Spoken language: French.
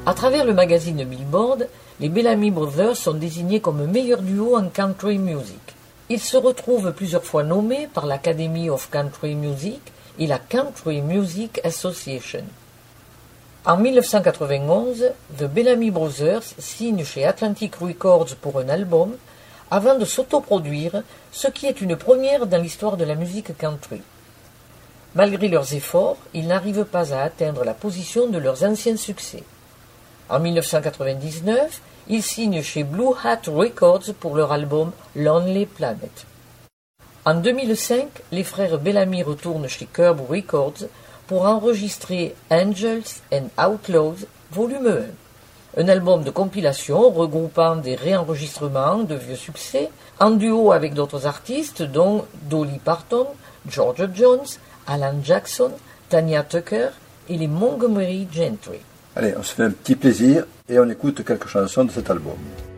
À travers le magazine Billboard, les Bellamy Brothers sont désignés comme meilleur duo en country music. Ils se retrouvent plusieurs fois nommés par l'Academy of Country Music et la Country Music Association. En 1991, The Bellamy Brothers signent chez Atlantic Records pour un album avant de s'autoproduire, ce qui est une première dans l'histoire de la musique country. Malgré leurs efforts, ils n'arrivent pas à atteindre la position de leurs anciens succès. En 1999, ils signent chez Blue Hat Records pour leur album Lonely Planet. En 2005, les frères Bellamy retournent chez Curb Records pour enregistrer Angels and Outlaws Volume 1, un album de compilation regroupant des réenregistrements de vieux succès, en duo avec d'autres artistes dont Dolly Parton, Georgia Jones, Alan Jackson, Tanya Tucker et les Montgomery Gentry. Allez, on se fait un petit plaisir et on écoute quelques chansons de cet album.